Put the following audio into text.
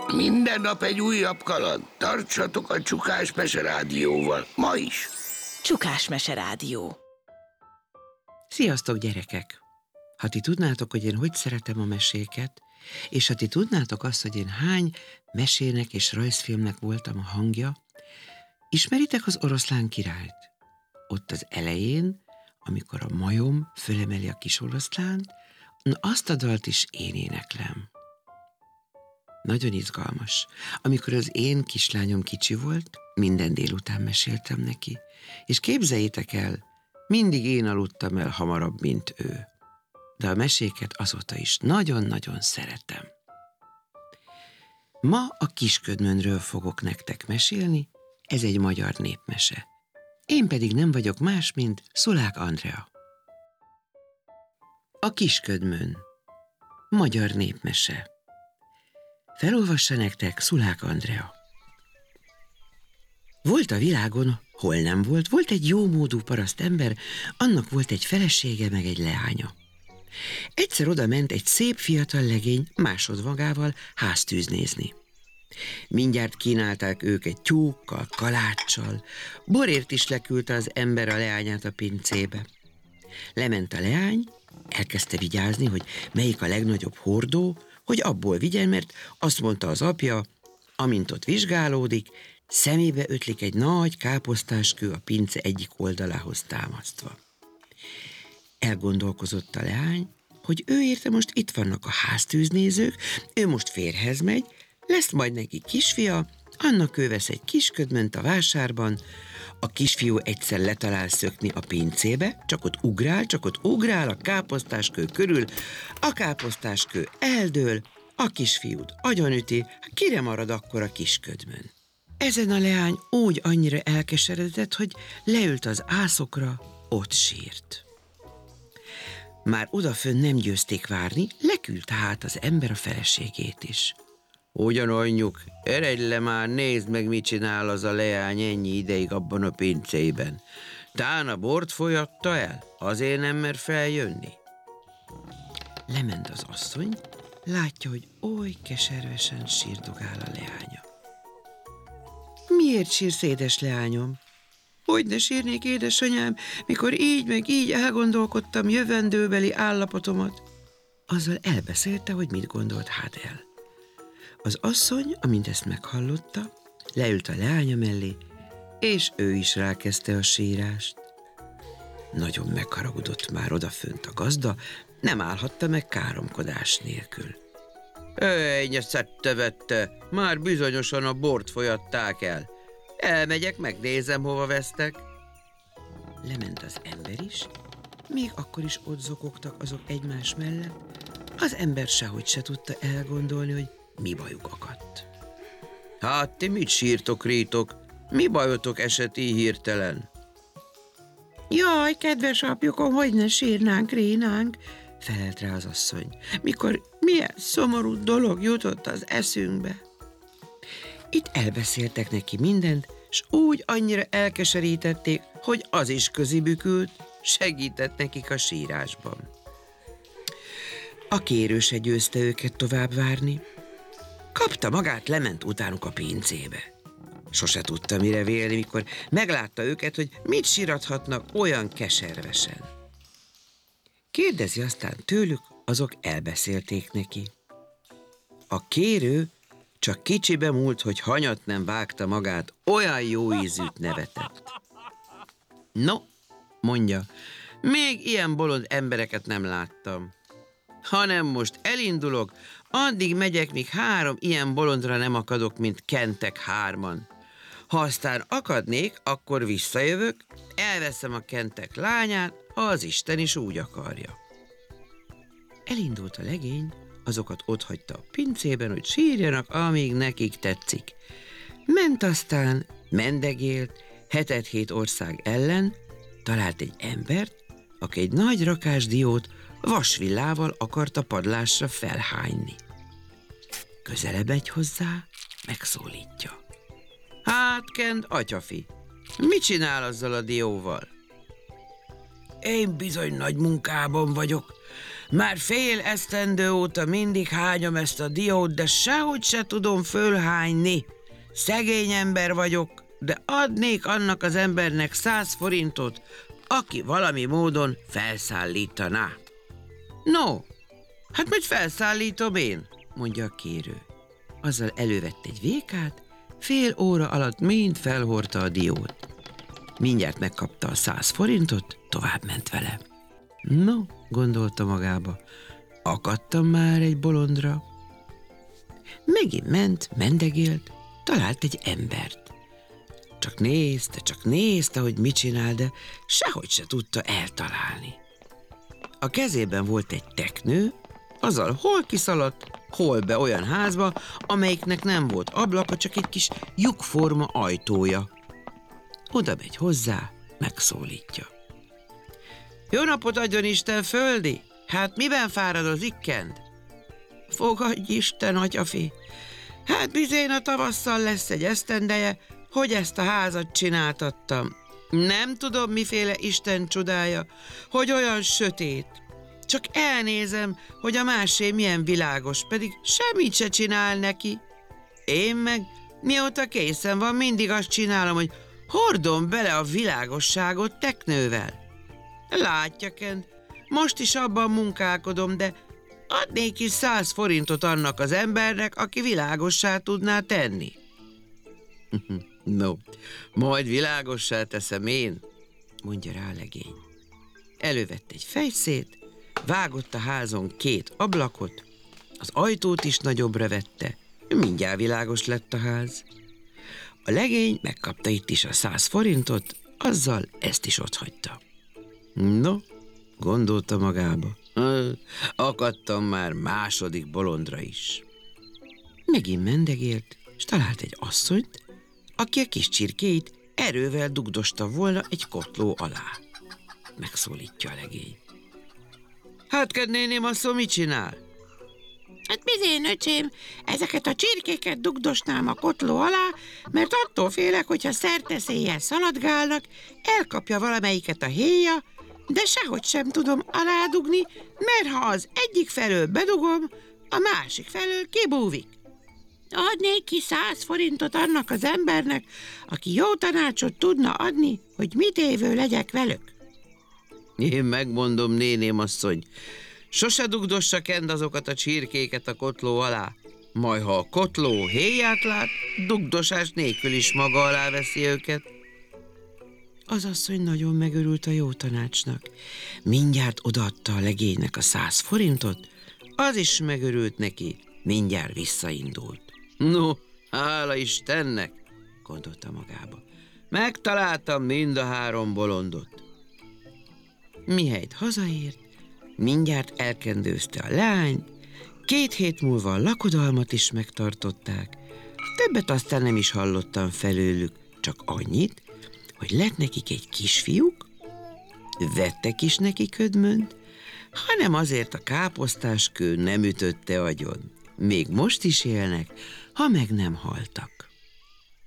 Minden nap egy újabb kaland. Tartsatok a Csukás Mese Rádióval. Ma is. Csukás Mese Rádió. Sziasztok, gyerekek! Ha ti tudnátok, hogy én hogy szeretem a meséket, és ha ti tudnátok azt, hogy én hány mesének és rajzfilmnek voltam a hangja, ismeritek az Oroszlán királyt? Ott az elején, amikor a majom fölemeli a kis oroszlánt, na azt a dalt is én éneklem. Nagyon izgalmas. Amikor az én kislányom kicsi volt, minden délután meséltem neki, és képzeljétek el, mindig én aludtam el hamarabb, mint ő. De a meséket azóta is nagyon-nagyon szeretem. Ma a Kisködmönről fogok nektek mesélni, ez egy magyar népmese. Én pedig nem vagyok más, mint Szulák Andrea. A Kisködmön. Magyar népmese. Felolvassa nektek Szulák Andrea. Volt a világon, hol nem volt, volt egy jómódú parasztember, annak volt egy felesége meg egy leánya. Egyszer oda ment egy szép fiatal legény másodmagával háztűz nézni. Mindjárt kínálták őket tyúkkal, kaláccsal, borért is leküldte az ember a leányát a pincébe. Lement a leány, elkezdte vigyázni, hogy melyik a legnagyobb hordó, hogy abból vigyen, mert azt mondta az apja, amint ott vizsgálódik, szemébe ötlik egy nagy káposztáskő a pince egyik oldalához támasztva. Elgondolkozott a leány, hogy ő érte most itt vannak a háztűznézők, ő most férjhez megy, lesz majd neki kisfia, annak ő vesz egy kisködmönt a vásárban, a kisfiú egyszer letalál szökni a pincébe, csak ott ugrál a káposztáskő körül, a káposztáskő eldől, a kisfiút agyonüti, kire marad akkor a kisködmön. Ezen a leány úgy annyira elkeseredett, hogy leült az ászokra, ott sírt. Már odafönn nem győzték várni, leküldte hát az ember a feleségét is. Ugyan anyjuk, eredj le már, nézd meg, mit csinál az a leány ennyi ideig abban a pincében. Tán a bort folyatta el, azért nem mer feljönni. Lement az asszony, látja, hogy oly keservesen sírdogál a leánya. Miért sírsz, édes leányom? Hogy ne sírnék, édesanyám, mikor így meg így elgondolkodtam jövendőbeli állapotomat? Azzal elbeszélte, hogy mit gondolt hát el. Az asszony, amint ezt meghallotta, leült a leánya mellé, és ő is rákezdte a sírást. Nagyon megharagudott már odafönt a gazda, nem állhatta meg káromkodás nélkül. Ejnye szedte-vette, már bizonyosan a bort folyatták el. Elmegyek, megnézem, hova vesztek. Lement az ember is, még akkor is ott zokogtak azok egymás mellett, az ember sehogy se tudta elgondolni, hogy mi bajuk akadt. Hát ti mit sírtok, rítok? Mi bajotok esett így hirtelen? Jaj, kedves apjukom, hogy ne sírnánk, rínánk, felelt rá az asszony, mikor milyen szomorú dolog jutott az eszünkbe. Itt elbeszéltek neki mindent, s úgy annyira elkeserítették, hogy az is közibükült, segített nekik a sírásban. A kérő se győzte őket tovább várni. Kapta magát, lement utánuk a pincébe. Sose tudta mire vélni, mikor meglátta őket, hogy mit sírathatnak olyan keservesen. Kérdezi aztán tőlük, azok elbeszélték neki. A kérő csak kicsibe múlt, hogy hanyat nem vágta magát, olyan jó ízűt nevetett. No, mondja, még ilyen bolond embereket nem láttam. Hanem most elindulok, addig megyek, míg 3 ilyen bolondra nem akadok, mint kentek 3-an. Ha aztán akadnék, akkor visszajövök, elveszem a kentek lányát, ha az Isten is úgy akarja. Elindult a legény, azokat otthagyta a pincében, hogy sírjanak, amíg nekik tetszik. Ment aztán, mendegélt, 7 ország ellen, talált egy embert, aki egy nagy rakás diót vasvillával akart a padlásra felhányni. Közelebb megy hozzá, megszólítja. Hát, Kend, atyafi, mit csinál azzal a dióval? Én bizony nagy munkában vagyok. Már fél esztendő óta mindig hányom ezt a diót, de sehogy se tudom fölhányni. Szegény ember vagyok, de adnék annak az embernek 100 forintot, aki valami módon felszállítaná. No, hát majd felszállítom én, mondja a kérő. Azzal elővett egy vékát, fél óra alatt mind felhordta a diót. Mindjárt megkapta a 100 forintot, tovább ment vele. No, gondolta magába, akadtam már egy bolondra. Megint ment, mendegélt, talált egy embert. Csak nézte, hogy mit csinál, de sehogy se tudta eltalálni. A kezében volt egy teknő, azzal hol kiszaladt, hol be olyan házba, amelyiknek nem volt ablaka, csak egy kis lyukforma ajtója. Oda megy hozzá, megszólítja. Jó napot adjon Isten, földi! Hát miben fáradoz ikkend? Fogadj Isten, atyafi! Hát bizony a tavasszal lesz egy esztendeje, hogy ezt a házat csináltattam. Nem tudom, miféle Isten csodája, hogy olyan sötét. Csak elnézem, hogy a másé milyen világos, pedig semmit se csinál neki. Én meg, mióta készen van, mindig azt csinálom, hogy hordom bele a világosságot teknővel. Látja, Kent, most is abban munkálkodom, de adnék is 100 forintot annak az embernek, aki világossá tudná tenni. No, majd világossá teszem én, mondja rá a legény. Elővett egy fejszét, vágott a házon 2 ablakot, az ajtót is nagyobbra vette, mindjárt világos lett a ház. A legény megkapta itt is a 100 forintot, azzal ezt is otthagyta. No, gondolta magába, akadtam már második bolondra is. Megint mendegélt, és talált egy asszonyt, aki a kis csirkéit erővel dugdosta volna egy kotló alá. Megszólítja a legény. Hát, kednéném, asszony, mit csinál? Hát bizony, öcsém, ezeket a csirkéket dugdosnám a kotló alá, mert attól félek, hogyha szerteszéjjel szaladgálnak, elkapja valamelyiket a héja, de sehogy sem tudom aládugni, mert ha az egyik felől bedugom, a másik felől kibúvik. Adnék ki 100 forintot annak az embernek, aki jó tanácsot tudna adni, hogy mit évő legyek velük. Én megmondom, néném asszony, sose dugdossa Kend azokat a csirkéket a kotló alá. Majd ha a kotló héját lát, dugdosás nélkül is maga alá veszi őket. Az asszony nagyon megörült a jó tanácsnak. Mindjárt odaadta a legénynek a 100 forintot, az is megörült neki, mindjárt visszaindult. No, hála Istennek, gondolta magába. Megtaláltam mind a 3 bolondot. Mihelyt hazaért, mindjárt elkendőzte a leányt, 2 hét múlva a lakodalmat is megtartották. Többet aztán nem is hallottam felőlük, csak annyit, hogy lett nekik egy kisfiúk, vettek is neki ködmönt, hanem azért a káposztáskő nem ütötte agyon. Még most is élnek, ha meg nem haltak.